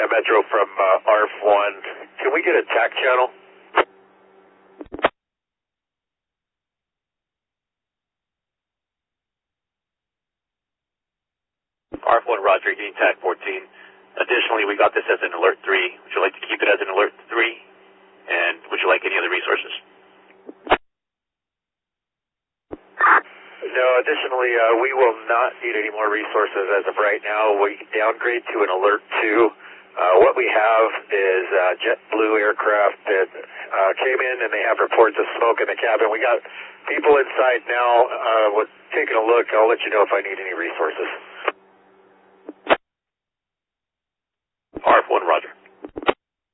Metro from ARF-1. Can we get a TAC channel? ARF-1, roger, getting TAC 14. Additionally, we got this as an alert 3. Would you like to keep it as an alert 3? And would you like any other resources? No, additionally, we will not need any more resources as of right now. We downgrade to an alert 2. What we have is JetBlue aircraft that came in and they have reports of smoke in the cabin. We got people inside now. We're taking a look. I'll let you know if I need any resources. ARF-1, roger.